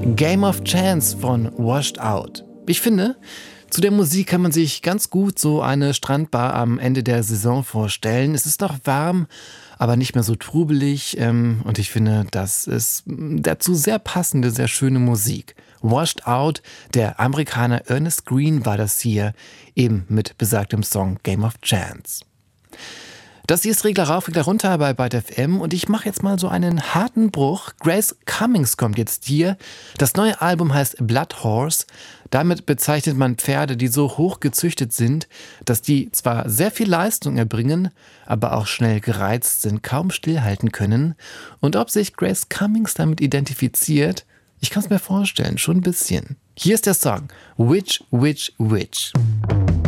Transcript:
Game of Chance von Washed Out. Ich finde, zu der Musik kann man sich ganz gut so eine Strandbar am Ende der Saison vorstellen. Es ist noch warm, aber nicht mehr so trubelig. Und ich finde, das ist dazu sehr passende, sehr schöne Musik. Washed Out, der Amerikaner Ernest Green war das hier, eben mit besagtem Song Game of Chance. Das hier ist Regler rauf, Regler runter bei Byte FM und ich mache jetzt mal so einen harten Bruch. Grace Cummings kommt jetzt hier. Das neue Album heißt Blood Horse. Damit bezeichnet man Pferde, die so hoch gezüchtet sind, dass die zwar sehr viel Leistung erbringen, aber auch schnell gereizt sind, kaum stillhalten können. Und ob sich Grace Cummings damit identifiziert, ich kann es mir vorstellen, schon ein bisschen. Hier ist der Song Witch, Witch, Witch.